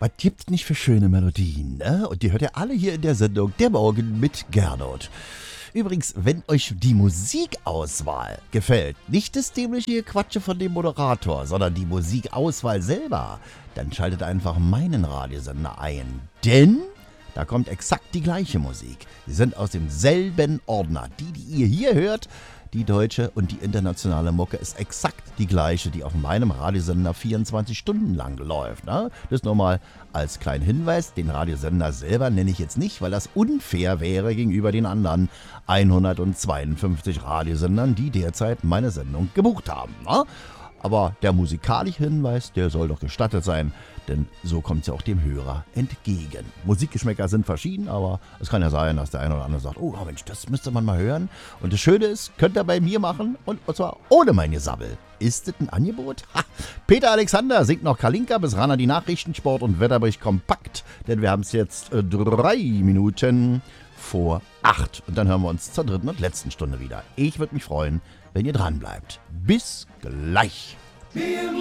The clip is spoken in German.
Was gibt's nicht für schöne Melodien, ne? Und die hört ihr alle hier in der Sendung Der Morgen mit Gernot. Übrigens, wenn euch die Musikauswahl gefällt, nicht das dämliche Quatsche von dem Moderator, sondern die Musikauswahl selber, dann schaltet einfach meinen Radiosender ein. Denn da kommt exakt die gleiche Musik. Sie sind aus demselben Ordner. Die ihr hier hört, die deutsche und die internationale Mucke ist exakt die gleiche, die auf meinem Radiosender 24 Stunden lang läuft. Ne? Das nur mal als kleinen Hinweis. Den Radiosender selber nenne ich jetzt nicht, weil das unfair wäre gegenüber den anderen 152 Radiosendern, die derzeit meine Sendung gebucht haben. Ne? Aber der musikalische Hinweis, der soll doch gestattet sein, denn so kommt es ja auch dem Hörer entgegen. Musikgeschmäcker sind verschieden, aber es kann ja sein, dass der eine oder andere sagt, oh Mensch, das müsste man mal hören. Und das Schöne ist, könnt ihr bei mir machen und zwar ohne mein Gesabbel. Ist das ein Angebot? Ha! Peter Alexander singt noch Kalinka, bis Rana die Nachrichten, Sport und Wetterbericht kompakt, denn wir haben es jetzt 3 Minuten vor 8. Und dann hören wir uns zur dritten und letzten Stunde wieder. Ich würde mich freuen, wenn ihr dran bleibt. Bis gleich.